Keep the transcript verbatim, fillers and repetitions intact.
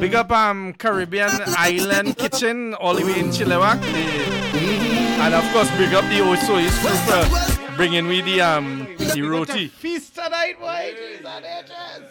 Big up um Caribbean Island Kitchen all the way in Chilliwack. And of course, big up the Osoy Group uh, bringing me the um the roti. Feast tonight, boy. Jeez,